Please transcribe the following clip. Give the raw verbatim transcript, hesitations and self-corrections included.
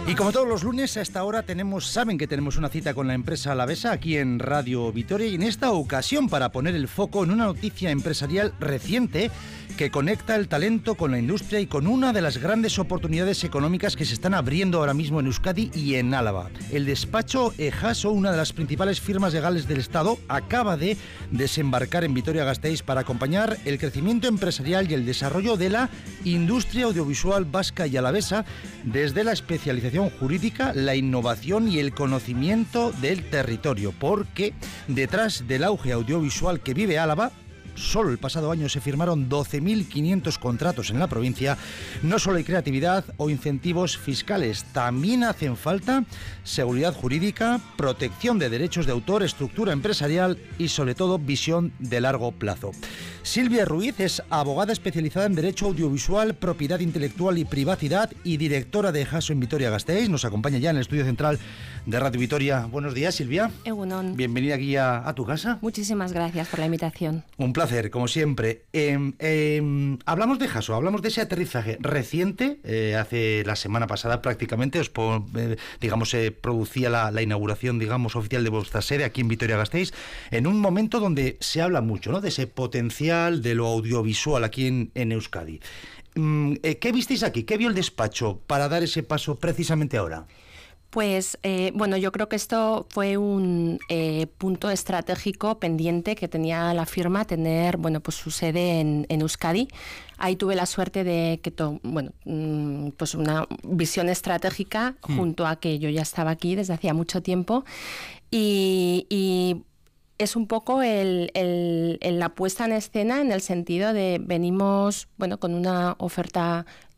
Y como todos los lunes a esta hora tenemos, saben que tenemos una cita con la empresa alavesa aquí en Radio Vitoria, y en esta ocasión para poner el foco en una noticia empresarial reciente que conecta el talento con la industria y con una de las grandes oportunidades económicas que se están abriendo ahora mismo en Euskadi y en Álava. El despacho Ejaso, una de las principales firmas legales del Estado, acaba de desembarcar en Vitoria-Gasteiz para acompañar el crecimiento empresarial y el desarrollo de la industria audiovisual vasca y alavesa desde la especialización jurídica, la innovación y el conocimiento del territorio, porque detrás del auge audiovisual que vive Álava, solo el pasado año se firmaron doce mil quinientos contratos en la provincia. No solo hay creatividad o incentivos fiscales, también hacen falta seguridad jurídica, protección de derechos de autor, estructura empresarial y sobre todo visión de largo plazo. Silvia Ruiz es abogada especializada en Derecho Audiovisual, Propiedad Intelectual y Privacidad y directora de Ejaso en Vitoria-Gasteiz. Nos acompaña ya en el estudio central de Radio Vitoria. Buenos días, Silvia. Egunon. Bienvenida aquí a, a tu casa. Muchísimas gracias por la invitación. Un placer, como siempre. Eh, eh, hablamos de Ejaso, hablamos de ese aterrizaje reciente. Eh, hace la semana pasada prácticamente, os po, eh, digamos, se eh, producía la, la inauguración, digamos, oficial de vuestra sede aquí en Vitoria-Gasteiz, en un momento donde se habla mucho, ¿no?, de ese potencial de lo audiovisual aquí en, en Euskadi. ¿Qué visteis aquí? ¿Qué vio el despacho para dar ese paso precisamente ahora? Pues, eh, bueno, yo creo que esto fue un eh, punto estratégico pendiente que tenía la firma, tener, bueno, pues su sede en, en Euskadi. Ahí tuve la suerte de que, to, bueno, pues una visión estratégica mm. junto a que yo ya estaba aquí desde hacía mucho tiempo y... y es un poco el, el, el, la puesta en escena en el sentido de venimos, bueno, con una oferta